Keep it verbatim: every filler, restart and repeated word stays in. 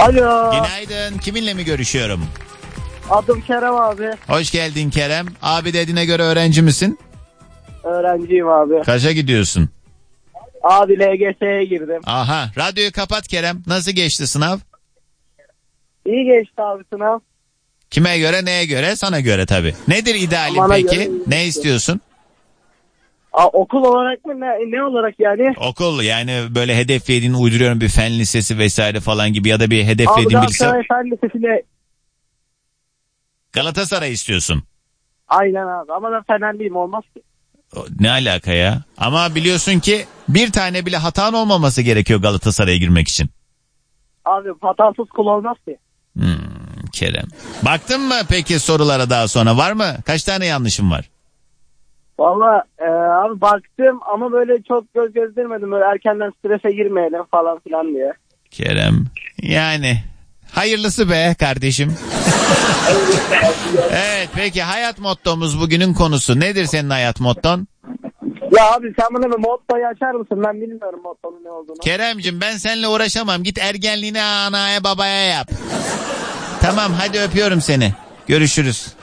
Alo. Günaydın. Kiminle mi görüşüyorum? Adım Kerem abi. Hoş geldin Kerem. Abi dediğine göre öğrenci misin? Öğrenciyim abi. Kaça gidiyorsun? Abi L G S'ye girdim. Aha, radyoyu kapat Kerem. Nasıl geçti sınav? İyi geçti abi sınav. Kime göre, neye göre? Sana göre tabii. Nedir idealin Bana peki? göre- Ne istiyorsun? Aa, okul olarak mı ne, ne olarak yani? Okul, yani böyle hedeflediğin, uyduruyorum, bir fen lisesi vesaire falan gibi, ya da bir Abi hedeflediğin bir lise. Galatasaray Fen Lisesi'ne Galatasaray istiyorsun. aynen abi ama ben Fenerliyim olmaz ki. O, ne alaka ya? Ama biliyorsun ki bir tane bile hatan olmaması gerekiyor Galatasaray'a girmek için. Abi hatasız kul olmaz ki. Hmm, Kerem. Baktın mı peki sorulara daha sonra? Var mı? Kaç tane yanlışım var? Valla e, abi baktım ama böyle çok göz gezdirmedim. Böyle erkenden strese girmeyelim falan filan diye. Kerem. Yani hayırlısı be kardeşim. Evet, peki hayat mottomuz, bugünün konusu. Nedir senin hayat motton? Ya abi sen bana bir mottoyu açar mısın? Ben bilmiyorum mottonun ne olduğunu. Keremcim, ben seninle uğraşamam. Git ergenliğini anaya babaya yap. Tamam, hadi öpüyorum seni. Görüşürüz.